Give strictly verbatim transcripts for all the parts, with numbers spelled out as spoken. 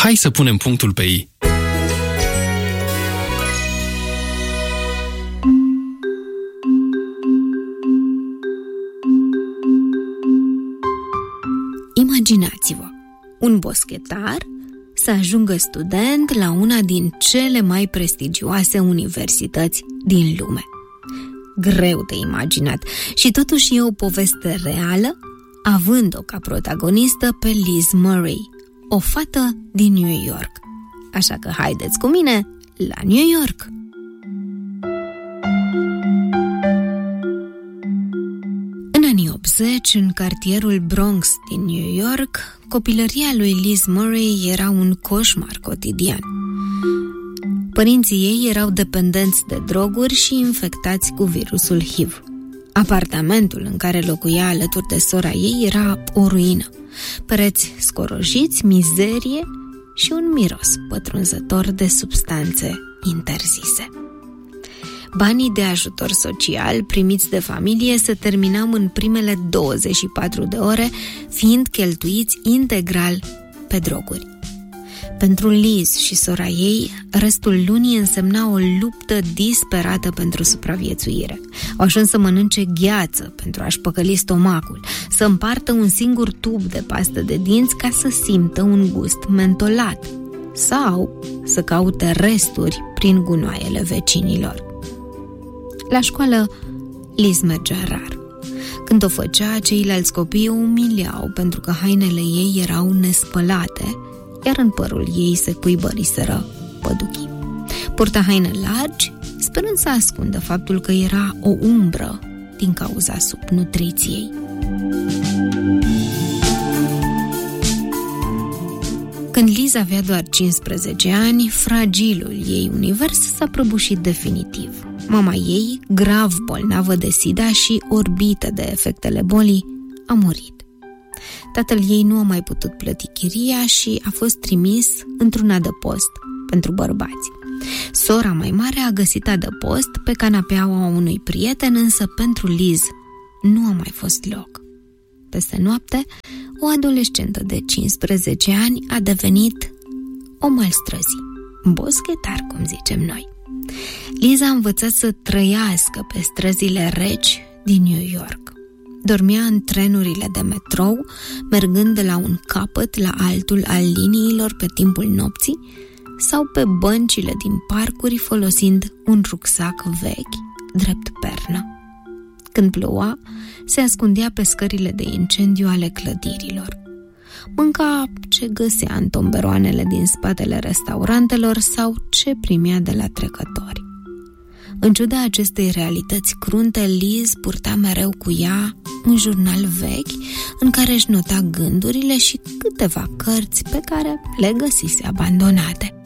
Hai să punem punctul pe i. Imaginați-vă, un boschetar să ajungă student la una din cele mai prestigioase universități din lume. Greu de imaginat și totuși e o poveste reală, având-o ca protagonistă pe Liz Murray, o fată din New York. Așa că haideți cu mine la New York! În anii optzeci, în cartierul Bronx din New York, copilăria lui Liz Murray era un coșmar cotidian. Părinții ei erau dependenți de droguri și infectați cu virusul H I V. Apartamentul în care locuia alături de sora ei era o ruină. Pereți scorojiți, mizerie și un miros pătrunzător de substanțe interzise. Banii de ajutor social primiți de familie se terminau în primele douăzeci și patru de ore, fiind cheltuiți integral pe droguri. Pentru Liz și sora ei, restul lunii însemna o luptă disperată pentru supraviețuire. Au ajuns să mănânce gheață pentru a-și păcăli stomacul, să împartă un singur tub de pastă de dinți ca să simtă un gust mentolat sau să caute resturi prin gunoaiele vecinilor. La școală, Liz mergea rar. Când o făcea, ceilalți copii o umiliau pentru că hainele ei erau nespălate, iar în părul ei se cuibăriseră păduchii. Purta haine largi, sperând să ascundă faptul că era o umbră din cauza subnutriției. Când Liz avea doar cincisprezece ani, fragilul ei univers s-a prăbușit definitiv. Mama ei, grav bolnavă de sida și orbită de efectele bolii, a murit. Tatăl ei nu a mai putut plăti chiria și a fost trimis într-un adăpost pentru bărbați. Sora mai mare a găsit adăpost pe canapeaua unui prieten, însă pentru Liz nu a mai fost loc. Peste noapte, o adolescentă de cincisprezece ani a devenit om al străzii, boschetar, cum zicem noi. Liz a învățat să trăiască pe străzile reci din New York. Dormea în trenurile de metrou, mergând de la un capăt la altul al liniilor pe timpul nopții, sau pe băncile din parcuri folosind un rucsac vechi, drept pernă. Când ploua, se ascundea pe scările de incendiu ale clădirilor. Mânca ce găsea în tomberoanele din spatele restaurantelor sau ce primea de la trecători. În ciuda acestei realități crunte, Liz purta mereu cu ea un jurnal vechi în care își nota gândurile și câteva cărți pe care le găsise abandonate.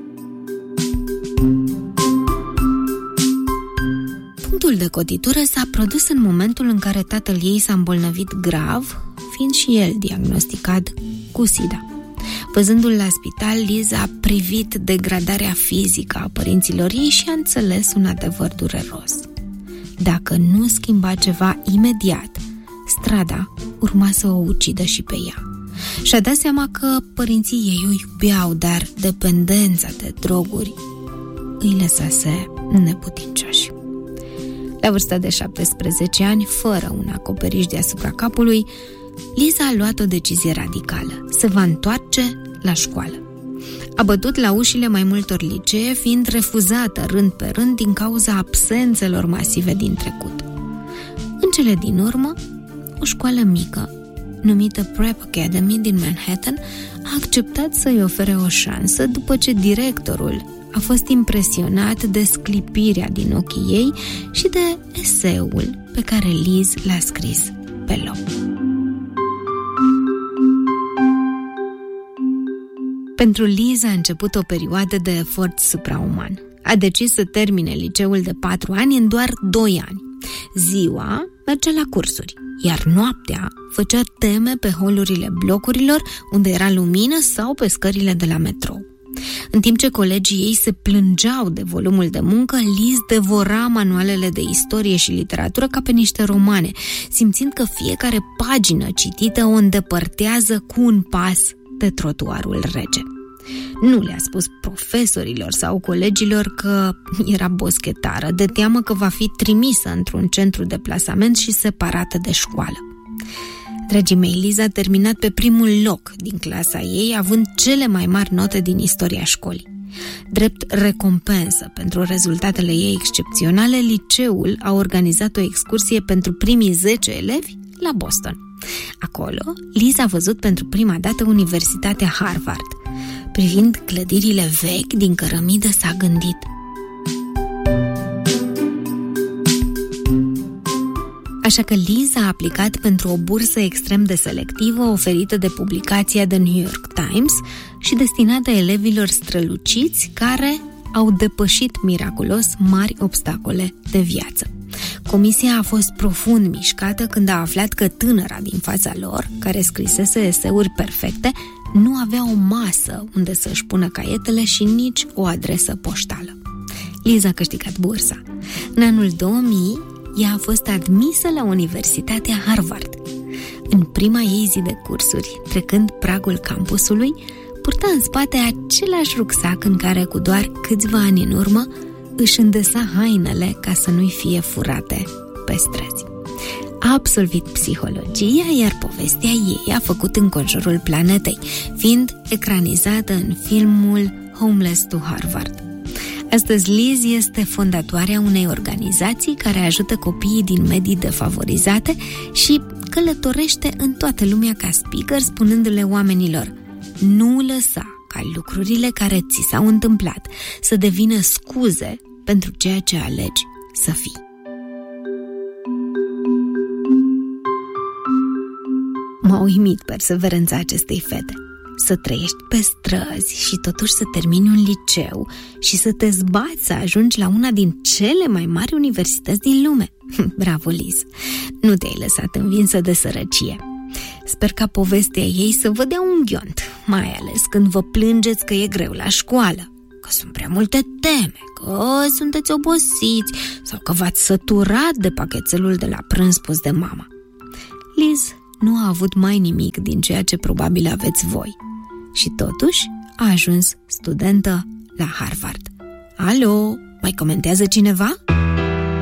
Punctul de cotitură s-a produs în momentul în care tatăl ei s-a îmbolnăvit grav, fiind și el diagnosticat cu sida. Văzându-l la spital, Liz a privit degradarea fizică a părinților ei și a înțeles un adevăr dureros. Dacă nu schimba ceva imediat, strada urma să o ucidă și pe ea. Și-a dat seama că părinții ei o iubeau, dar dependența de droguri îi lăsase neputincioși. La vârsta de șaptesprezece ani, fără un acoperiș deasupra capului, Liza a luat o decizie radicală. Se va întoarce la școală. A bătut la ușile mai multor licee, fiind refuzată rând pe rând din cauza absențelor masive din trecut. În cele din urmă, o școală mică, numită Prep Academy din Manhattan, a acceptat să-i ofere o șansă după ce directorul a fost impresionat de sclipirea din ochii ei și de eseul pe care Liz l-a scris pe loc. Pentru Liz a început o perioadă de efort suprauman. A decis să termine liceul de patru ani în doar doi ani. Ziua mergea la cursuri, iar noaptea făcea teme pe holurile blocurilor unde era lumină sau pe scările de la metrou. În timp ce colegii ei se plângeau de volumul de muncă, Liz devora manualele de istorie și literatură ca pe niște romane, simțind că fiecare pagină citită o îndepărtează cu un pas de trotuarul rece. Nu le-a spus profesorilor sau colegilor că era boschetară, de teamă că va fi trimisă într-un centru de plasament și separată de școală. Dragii mei, Liza a terminat pe primul loc din clasa ei, având cele mai mari note din istoria școlii. Drept recompensă pentru rezultatele ei excepționale, liceul a organizat o excursie pentru primii zece elevi la Boston. Acolo, Liza a văzut pentru prima dată Universitatea Harvard. Privind clădirile vechi din cărămidă, s-a gândit: așa că Liza a aplicat pentru o bursă extrem de selectivă oferită de publicația The New York Times și destinată elevilor străluciți care au depășit miraculos mari obstacole de viață. Comisia a fost profund mișcată când a aflat că tânăra din fața lor, care scrisese eseuri perfecte, nu avea o masă unde să-și pună caietele și nici o adresă poștală. Liza a câștigat bursa. În anul două mii, ea a fost admisă la Universitatea Harvard. În prima ei zi de cursuri, trecând pragul campusului, purta în spate același rucsac în care, cu doar câțiva ani în urmă, își îndesa hainele ca să nu-i fie furate pe străzi. A absolvit psihologia, iar povestea ei a făcut înconjurul planetei, fiind ecranizată în filmul Homeless to Harvard. Astăzi Liz este fondatoarea unei organizații care ajută copiii din medii defavorizate și călătorește în toată lumea ca speaker, spunându-le oamenilor: nu lăsa ca lucrurile care ți s-au întâmplat să devină scuze pentru ceea ce alegi să fii. M-a uimit perseverența acestei fete. Să trăiești pe străzi și totuși să termini un liceu și să te zbați să ajungi la una din cele mai mari universități din lume. Bravo, Liz! Nu te-ai lăsat învinsă de sărăcie. Sper ca povestea ei să vă dea un ghiont, mai ales când vă plângeți că e greu la școală, că sunt prea multe teme, că sunteți obosiți sau că v-ați săturat de pachetelul de la prânz pus de mama. Liz nu a avut mai nimic din ceea ce probabil aveți voi și totuși a ajuns studentă la Harvard. Alo, mai comentează cineva?